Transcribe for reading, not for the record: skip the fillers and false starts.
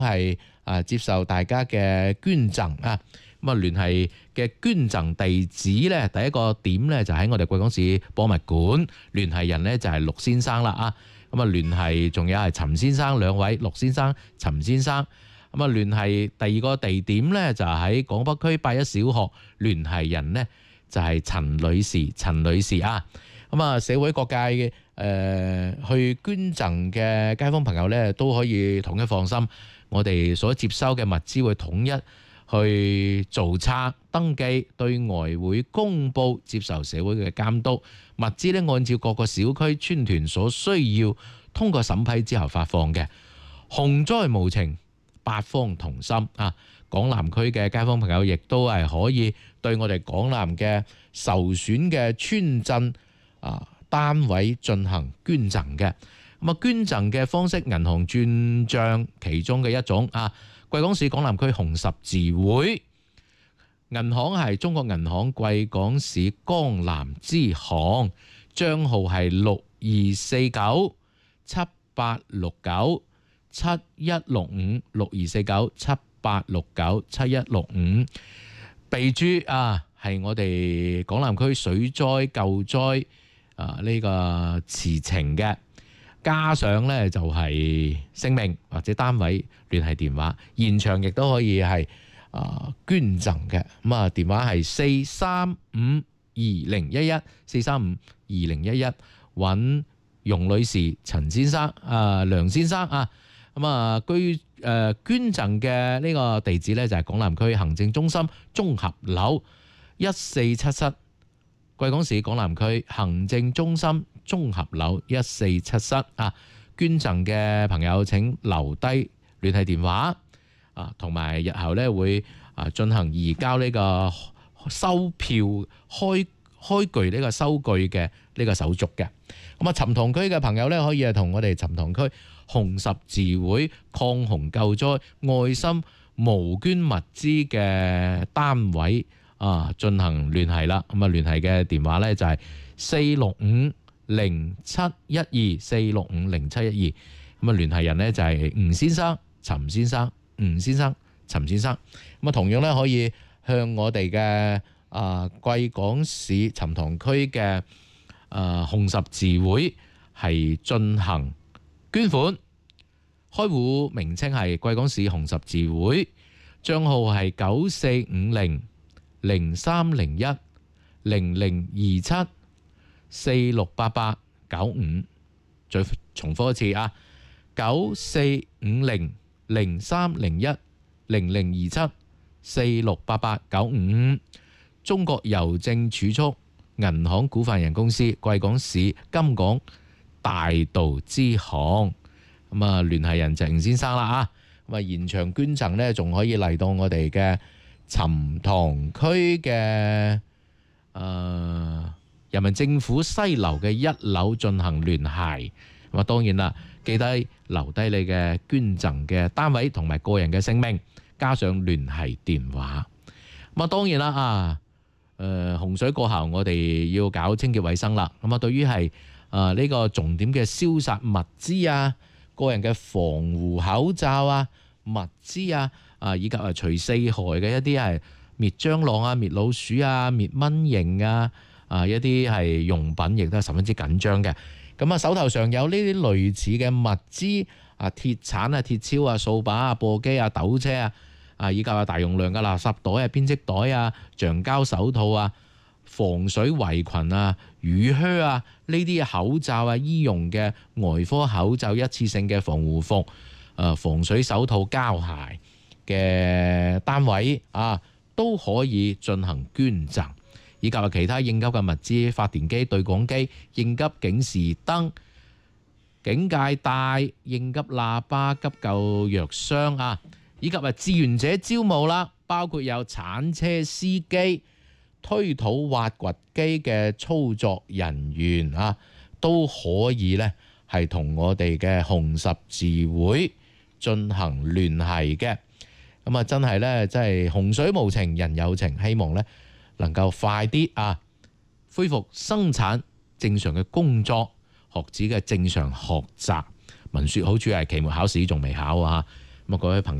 係接受大家嘅捐贈啊。咁啊，聯繫嘅捐贈地址咧，第一個點咧就喺我哋貴港市博物館，聯繫人咧就係陸先生啦啊。咁啊，聯繫仲有係陳先生兩位，陸先生、陳先生。咁啊，聯繫第二個地點咧就喺港北區8·1小學，聯繫人呢就係陳女士啊。咁啊，社會各界嘅去捐贈嘅街坊朋友咧都可以統一放心，我哋所接收嘅物資會統一去做冊登記，對外會公佈，接受社會嘅監督。物資咧按照各個小區村團所需要，通過審批之後發放嘅。洪災無情，八方同心啊！港南區嘅街坊朋友亦都係可以對我哋港南嘅受損嘅村鎮單位進行捐贈嘅。咁啊，捐贈嘅方式，銀行轉帳其中嘅一種啊。貴港市港南區紅十字會銀行係中國銀行貴港市江南支行，帳號係624978697165 624978697165，備註係我哋港南區水災救災呢個詞情嘅。加上咧就係姓名或者單位聯繫電話，現場亦都可以係捐贈嘅。咁啊，電話係4352011 4352011，揾容女士、陳先生、梁先生啊。咁啊，捐贈嘅呢個地址咧就係港南區行政中心綜合樓1477，貴港市港南區行政中心綜合樓1477啊。捐贈嘅朋友請留低聯繫電話同埋日後咧會進行移交呢個收票開具呢個收據嘅呢個手續嘅。咁啊，沉塘區嘅朋友咧可以同我哋沉塘區紅十字會抗洪救災愛心募捐物資嘅單位進行聯繫啦。咁啊，聯繫嘅電話咧就係4650712 4650712。咁啊，聯繫人咧就係吳先生、陳先生、吳先生、陳先生。咁啊，同樣咧可以向我哋嘅貴港市沉塘區嘅紅十字會係進行捐款，開戶名稱係貴港市紅十字會，帳號係945003010027468895。再重複一次945003010027468895。中國郵政儲蓄銀行股份有限公司貴港市金港大道支行。咁啊，聯繫人就係吳先生啦咁啊，現場捐贈呢，仲可以嚟到我哋嘅沉塘區嘅人民政府西樓嘅1樓進行聯繫。咁啊，當然啦，記得留低你嘅捐贈嘅單位同埋個人嘅姓名，加上聯繫電話。咁啊，當然啦洪水過後，我哋要搞清潔衛生啦。咁啊，對於係呢個重點嘅消殺物資個人嘅防護口罩物資以及除四害嘅一啲係滅蟑螂滅老鼠滅蚊蠅一啲係用品，亦都係十分之緊張嘅。咁啊，手頭上有呢啲類似嘅物資鐵鏟鐵鍬掃把簸箕斗車以及大容量嘅垃圾袋編織袋橡膠手套防水圍裙雨靴呢啲口罩醫用嘅外科口罩、一次性嘅防護服防水手套、膠鞋嘅單位都可以進行捐贈，以及其他應急嘅物資，發電機、對講機、應急警示燈、警戒帶、應急喇叭、急救藥箱以及志願者招募啦，包括有鏟車司機、推土挖掘機嘅操作人員都可以呢係同我哋嘅紅十字會進行聯繫嘅。咁啊，真係呢，真係洪水無情人有情，希望呢能夠快啲恢復生產正常嘅工作，學子嘅正常學習。文説好處係期末考試仲未考咁啊，各位朋友。